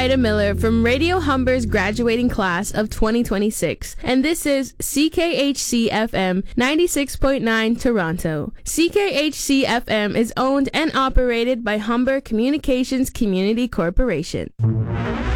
Ida Miller from Radio Humber's graduating class of 2026, and this is CKHC FM 96.9 Toronto. CKHC FM is owned and operated by Humber Communications Community Corporation.